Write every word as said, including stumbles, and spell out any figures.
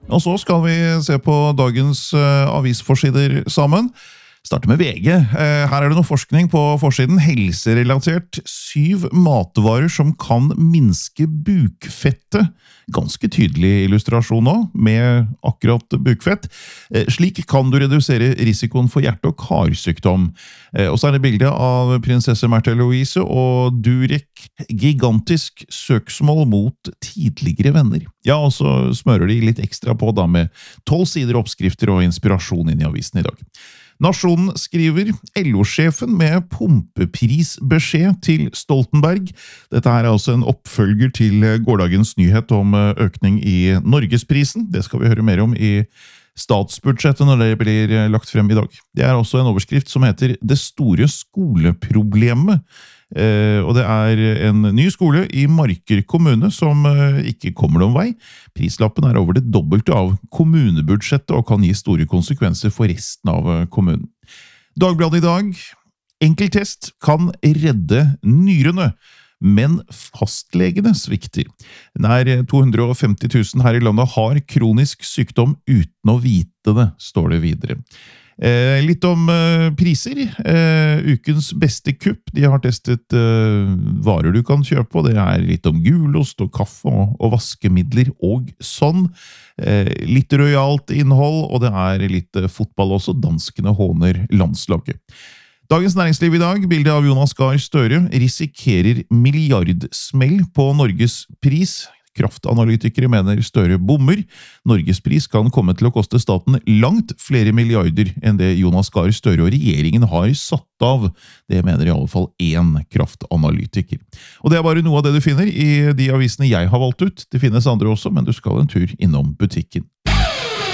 Og så skal vi se på dagens uh, avisforsider sammen. Starter med V G. Uh, her er det noe forskning på forsiden. Helserelatert syv matvarer som kan minske bukfettet. Ganske tydelig illustrasjon nå, med akkurat bukfett. Uh, slik kan du redusere risikoen for hjerte- og karsykdom. Uh, og så er det bildet av prinsesse Märtha Louise og Durek. Gigantisk søksmål mot tidligere venner. Ja, og så smører de litt ekstra på da med tolv sider oppskrifter og inspirasjon inn i avisen i dag. Nasjonen skriver L O-sjefen med pumpeprisbeskjed til Stoltenberg. Dette er altså en oppfølger til gårdagens nyhet om økning i Norgesprisen. Det skal vi høre mer om i statsbudsjettet når det blir lagt frem i dag. Det er også en overskrift som heter Det store skoleproblemet. Eh, og det er en ny skole i Marker kommune som eh, ikke kommer noen vei. Prislappen er over det dobbelte av kommunebudsjettet og kan gi store konsekvenser for resten av eh, kommunen. Dagbladet i dag. Enkeltest kan redde nyrene, men fastlegene svikter. Nær to hundre og femti tusen her i landet har kronisk sykdom uten å vite det, står det videre. Eh, litt om eh, priser. Eh, ukens beste kupp. De har testet eh, varer du kan kjøpe, og det er litt om gulost og kaffe og, og vaskemidler og sånn. Eh, litt rojalt innhold, og det er litt eh, fotball også. Danskene håner landslaget. Dagens Næringsliv i dag, bildet av Jonas Gahr Støre, risikerer milliardsmell på Norges pris. Kraftanalytikere mener Støre bommer. Norges pris kan komme til å koste staten langt flere milliarder enn det Jonas Gahr Støre og regjeringen har satt av. Det mener i alle fall én kraftanalytiker. Og det er bare noe av det du finner i de avisene jeg har valgt ut. Det finnes andre også, men du skal en tur innom butikken.